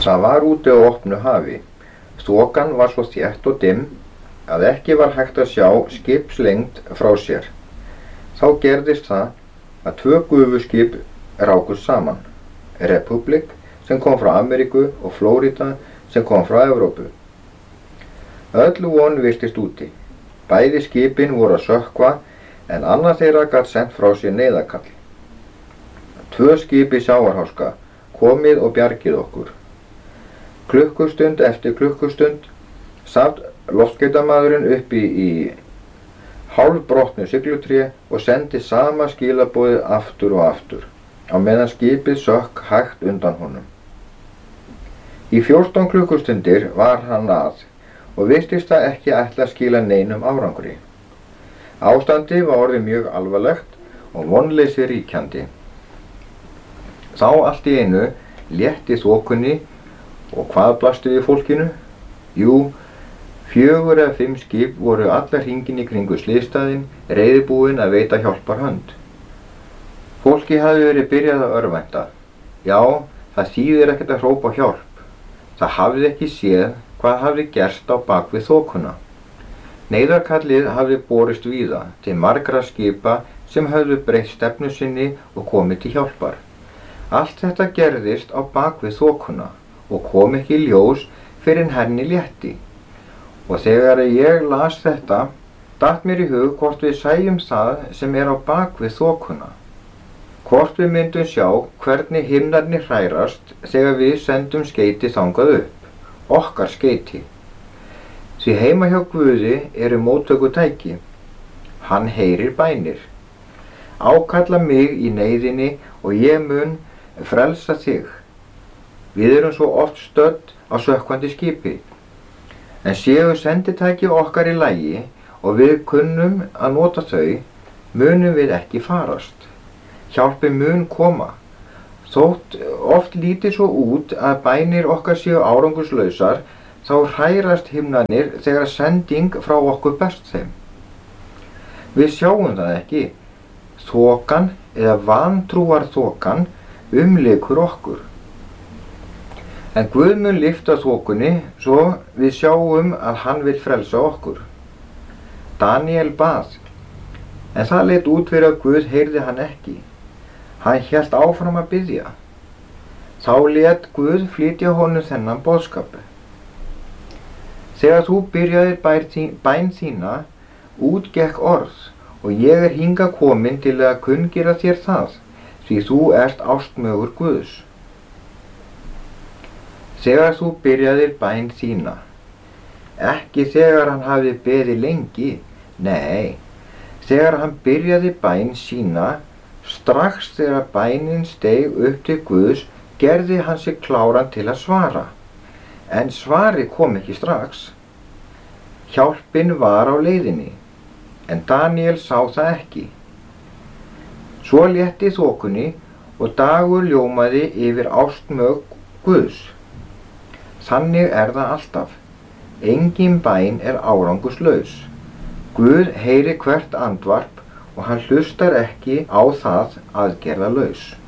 Það var úti á opnu hafi. Þokan var svo þétt og dimm að ekki var hægt að sjá skipslengd frá sér. Þá gerðist það að 2 gufuskip rákust saman. Republic sem kom frá Ameríku og Florida sem kom frá Evrópu. Öll von virtist úti. Bæði skipin voru að sökkva en annað þeirra gat sent frá sér neyðarkall. 2 skip í sjávarháska, komið og bjargið okkur. Klukkustund eftir klukkustund sat loftskeytamaðurinn uppi í hálfbrotnu siglutré og sendi sama skilaboðið aftur og aftur, á meðan skipið sökk hægt undan honum. Í 14 klukkustundir var hann að og virtist það ekki ætla að skila neinum árangri. Ástandið var orðið mjög alvarlegt og vonleysi ríkjandi. Þá allt í einu létti þokunni og hvað blasti við fólkinu? Jú, 4 eða 5 skip voru allar hringinn í kringu slysstaðinn, reiðubúin að veita hjálparhönd. Fólki hafði verið byrjað að örvænta. Já, það þýðir ekkert að hrópa hjálp. Það hafði ekki séð hvað hafði gerst á bak við þokuna. Neyðarkallið hafði borist víða til margra skipa sem höfðu breytt stefnu sinni og komið til hjálpar. Allt þetta gerðist á bak við þokuna og kom ekki í ljós fyrr en henni létti. Og þegar ég las þetta, datt mér í hug hvort við sæjum það sem er á bak við þokuna. Hvort við myndum sjá hvernig himnarnir hrærast þegar við sendum skeyti þangað upp, okkar skeyti. Því heima hjá Guði eru móttökutæki. Hann heyrir bænir. Ákalla mig í neyðinni og ég mun frelsa þig. Við erum svo oft stödd á sökkvandi skipi. En séu senditæki okkar í lagi og við kunnum að nota þau, munum við ekki farast. Hjálpi mun koma. Þótt oft lítið svo út að bænir okkar séu árangurslausar, þá hrærast himnarnir þegar sending frá okkur berst þeim. Við sjáum það ekki. Þokan eða vantrúar þokan umlykur okkur. En Guð mun lyfta þokunni svo við sjáum að hann vill frelsa okkur. Daniel bað, en það leit út fyrir að Guð heyrði hann ekki. Hann hélt áfram að biðja. Þá lét Guð flytja honum þennan boðskap. Þegar þú byrjaðir bæn þína, út gekk orð, og ég er hingað kominn til að kunngera þér það, því þú ert ástmögur Guðs. Þegar þú byrjaðir bæn þína, ekki þegar hann hafði beðið lengi, nei, þegar hann byrjaði bæn sína, strax þegar bænin steig upp til Guðs, gerði hann sig kláran til að svara, en svari kom ekki strax. Hjálpin var á leiðinni, en Daniel sá það ekki. Svo létti þokunni og dagur ljómaði yfir ástmög Guðs. Þannig er það alltaf. Engin bæn er árangurslaus. Guð heyrir hvert andvarp og hann hlustar ekki á það aðgerðalaus.